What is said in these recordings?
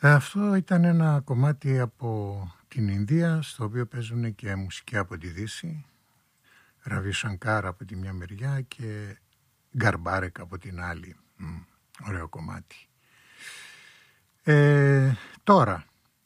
Αυτό ήταν ένα κομμάτι από την Ινδία, στο οποίο παίζουν και μουσική από τη Δύση, Ραβί Σανκάρ από τη μια μεριά και Γκαρμπάρεκ από την άλλη. Ωραίο κομμάτι. Τώρα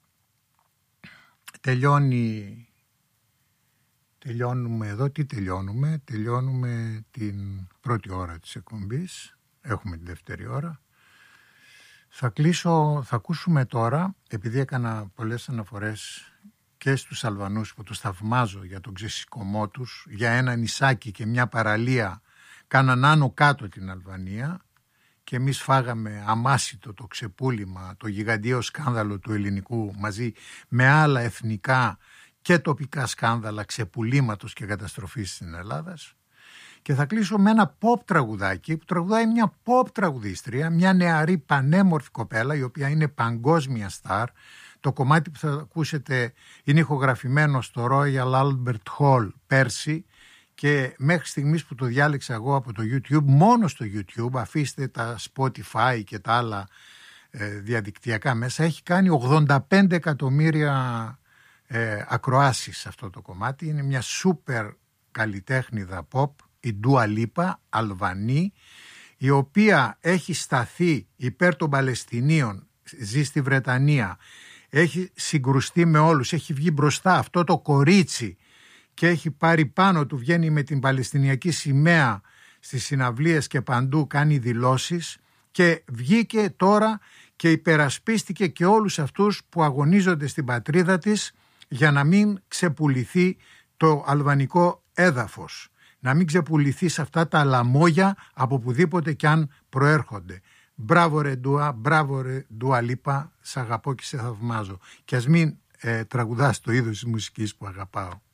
τελειώνουμε εδώ. Τι τελειώνουμε? Τελειώνουμε την πρώτη ώρα της εκπομπής. Έχουμε τη δεύτερη ώρα. Θα ακούσουμε τώρα, επειδή έκανα πολλές αναφορές και στους Αλβανούς που τους θαυμάζω για τον ξεσηκωμό τους, για ένα νησάκι και μια παραλία κάναν άνω κάτω την Αλβανία και εμείς φάγαμε αμάσιτο το ξεπούλημα, το γιγαντιαίο σκάνδαλο του ελληνικού μαζί με άλλα εθνικά και τοπικά σκάνδαλα ξεπουλήματος και καταστροφής στην Ελλάδα. Και θα κλείσω με ένα pop τραγουδάκι που τραγουδάει μια pop τραγουδίστρια, μια νεαρή πανέμορφη κοπέλα η οποία είναι παγκόσμια στάρ. Το κομμάτι που θα ακούσετε είναι ηχογραφημένο στο Royal Albert Hall πέρσι και μέχρι στιγμής που το διάλεξα εγώ από το YouTube, μόνο στο YouTube, αφήστε τα Spotify και τα άλλα διαδικτυακά μέσα, έχει κάνει 85 εκατομμύρια ακροάσεις αυτό το κομμάτι. Είναι μια σούπερ καλλιτέχνηδα pop, η Dua Lipa, Αλβανή, η οποία έχει σταθεί υπέρ των Παλαιστινίων, ζει στη Βρετανία, έχει συγκρουστεί με όλους, έχει βγει μπροστά αυτό το κορίτσι και έχει πάρει πάνω του, βγαίνει με την Παλαιστινιακή σημαία στις συναυλίες και παντού κάνει δηλώσεις και βγήκε τώρα και υπερασπίστηκε και όλους αυτούς που αγωνίζονται στην πατρίδα της για να μην ξεπουληθεί το αλβανικό έδαφος, να μην ξεπουληθεί σε αυτά τα λαμόγια από οπουδήποτε κι αν προέρχονται. Μπράβο ρε Ντουα, μπράβο ρε Ντουα Λίπα, σ' αγαπώ και σε θαυμάζω. Και ας μην τραγουδάς το είδος της μουσικής που αγαπάω.